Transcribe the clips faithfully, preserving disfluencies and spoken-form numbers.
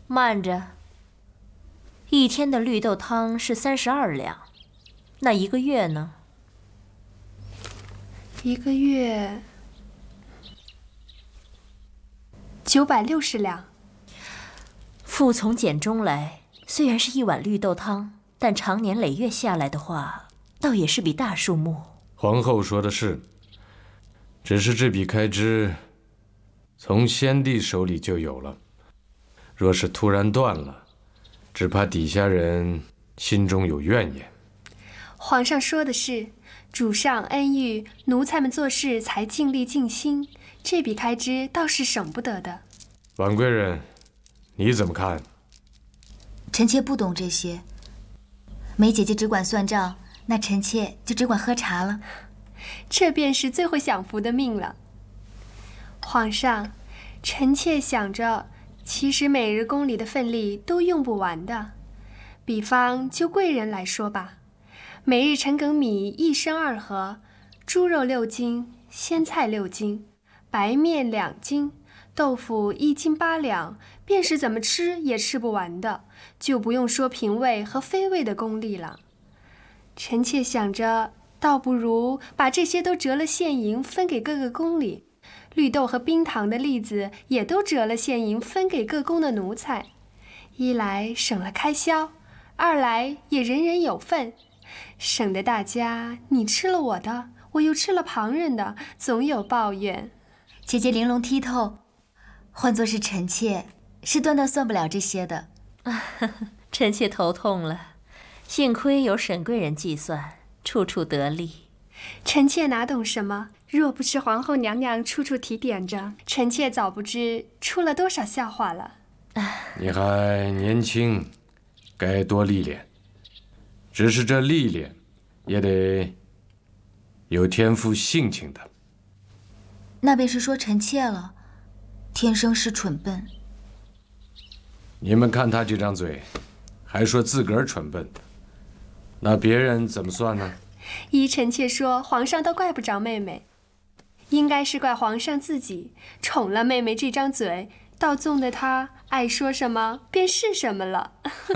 慢着，一天的绿豆汤是三十二两，那一个月呢？ 一个月九百六十两。 复从简中来，虽然是一碗绿豆汤，但长年累月下来的话，倒也是笔大数目。 皇后说的是，只是这笔开支从先帝手里就有了，若是突然断了，只怕底下人心中有怨言。 皇上说的是，主上恩遇奴才们做事才尽力尽心，这笔开支倒是省不得的。 婉贵人，你怎么看？ 臣妾不懂这些，梅姐姐只管算账，那臣妾就只管喝茶了。 这便是最会享福的命了。皇上，臣妾想着，其实每日宫里的份例都用不完的。比方就贵人来说吧，每日陈梗米一升二合，猪肉六斤，鲜菜六斤，白面两斤，豆腐一斤八两，便是怎么吃也吃不完的，就不用说平味和非味的功力了。臣妾想着，倒不如把这些都折了现银分给各个宫里，绿豆和冰糖的栗子也都折了现银分给各宫的奴才，一来省了开销，二来也人人有份，省得大家你吃了我的，我又吃了旁人的，总有抱怨。 姐姐玲珑剔透，换作是臣妾，是断断算不了这些的。 臣妾头痛了，幸亏有沈贵人计算，处处得力。 臣妾哪懂什么？若不是皇后娘娘处处提点着，臣妾早不知出了多少笑话了。 你还年轻，该多历练。只是这历练，也得有天赋性情的。 那便是说臣妾了，天生是蠢笨。 你们看他这张嘴，还说自个儿蠢笨，那别人怎么算呢？ 依臣妾说，皇上都怪不着妹妹，应该是怪皇上自己宠了妹妹这张嘴，倒纵得她爱说什么便是什么了。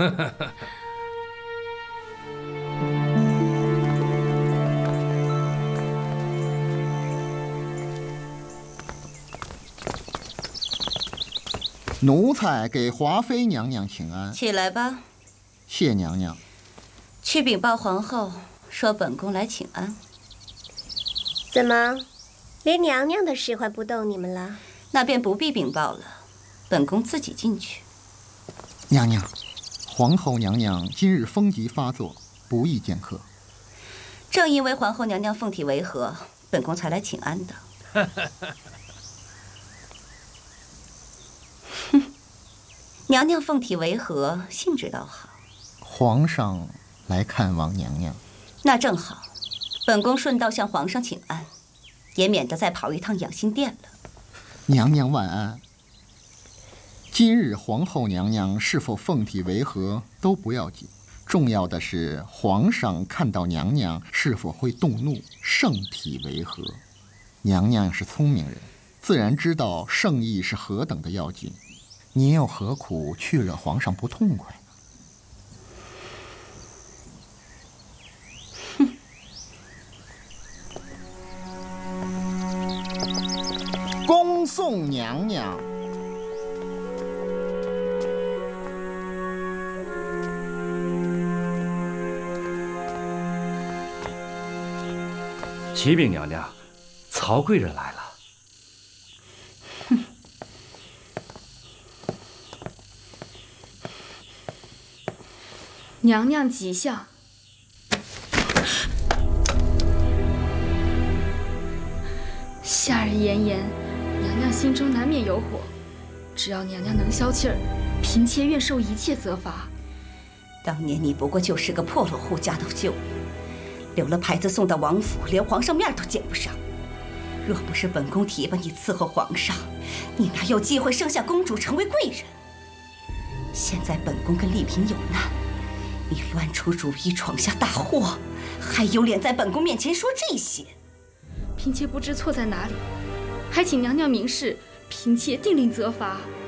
奴才给华妃娘娘请安。 起来吧。 谢娘娘。 去禀报皇后，说本宫来请安。 怎么，连娘娘的使唤不动你们了？ 那便不必禀报了，本宫自己进去。 娘娘，皇后娘娘今日风疾发作，不宜见客。 正因为皇后娘娘凤体违和，本宫才来请安的。哼，娘娘凤体违和，兴致倒好。 皇上来看望娘娘， 那正好，本宫顺道向皇上请安，也免得再跑一趟养心殿了。 娘娘万安。今日皇后娘娘是否凤体违和都不要紧，重要的是皇上看到娘娘是否会动怒，圣体违和。娘娘是聪明人，自然知道圣意是何等的要紧，你又何苦去惹皇上不痛快呢？恭送娘娘。 启禀娘娘，曹贵人来了。 哼， 娘娘吉祥。下人言言，娘娘心中难免有火，只要娘娘能消气儿，嫔妾愿受一切责罚。 当年你不过就是个破落户家的旧女，留了牌子送到王府，连皇上面都见不上。若不是本宫提拔你伺候皇上，你哪有机会生下公主成为贵人？现在本宫跟丽嫔有难，你乱出主意闯下大祸，还有脸在本宫面前说这些？ 嫔妾不知错在哪里，还请娘娘明示，嫔妾定令责罚。